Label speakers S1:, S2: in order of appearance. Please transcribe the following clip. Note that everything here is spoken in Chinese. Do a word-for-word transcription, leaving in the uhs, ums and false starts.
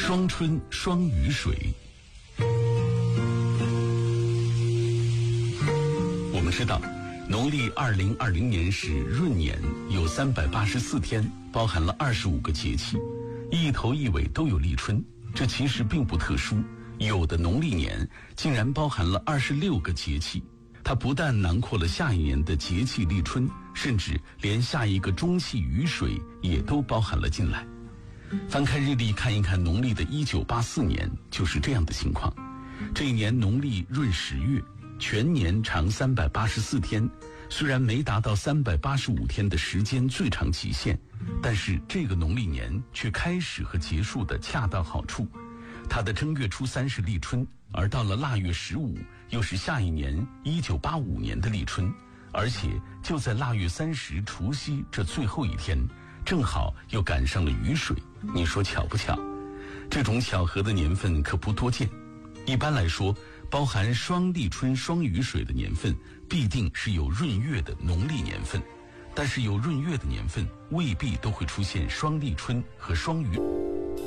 S1: 双春双雨水。我们知道，农历二零二零年是闰年，有三百八十四天，包含了二十五个节气，一头一尾都有立春。这其实并不特殊，有的农历年竟然包含了二十六个节气。它不但囊括了下一年的节气立春，甚至连下一个中气雨水也都包含了进来。翻开日历看一看农历的一九八四年，就是这样的情况。这一年农历闰十月，全年长三百八十四天，虽然没达到三百八十五天的时间最长极限，但是这个农历年却开始和结束的恰到好处。它的正月初三是立春，而到了腊月十五又是下一年一九八五年的立春，而且就在腊月三十除夕这最后一天，正好又赶上了雨水。你说巧不巧？这种巧合的年份可不多见。一般来说，包含双立春双雨水的年份必定是有闰月的农历年份，但是有闰月的年份未必都会出现双立春和双雨。